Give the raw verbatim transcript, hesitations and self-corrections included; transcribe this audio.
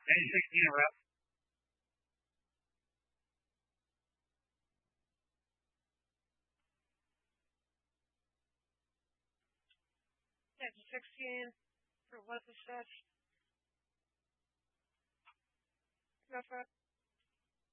Maybe sixteen a rep. That's sixteen for what the set. Go for it.